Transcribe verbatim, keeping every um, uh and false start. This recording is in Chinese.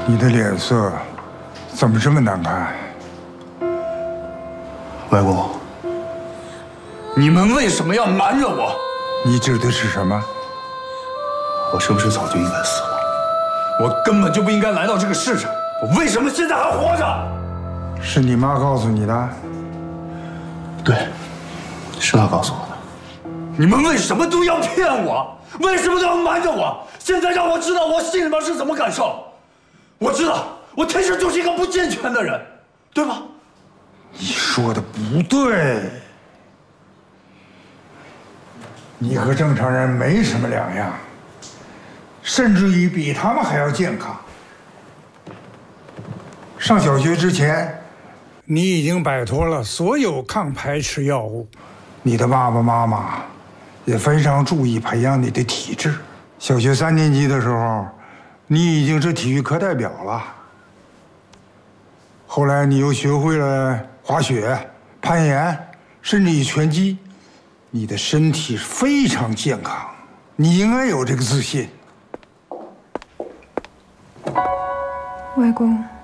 你的脸色怎么这么难看？ 外公， 你们为什么要瞒着我？ 你指的是什么？ 我是不是早就应该死了？ 我根本就不应该来到这个世上，我为什么现在还活着？ 是你妈告诉你的？ 对，是他告诉我的。 你们为什么都要骗我？为什么都要瞒着我？现在让我知道我心里面是怎么感受。我知道，我天生就是一个不健全的人，对吗？ 你说的不对，你和正常人没什么两样，甚至于比他们还要健康。上小学之前，你已经摆脱了所有抗排斥药物，你的爸爸妈妈也非常注意培养你的体质。小学三年级的时候，你已经是体育课代表了。后来你又学会了滑雪、攀岩，甚至于拳击，你的身体非常健康，你应该有这个自信。 外公。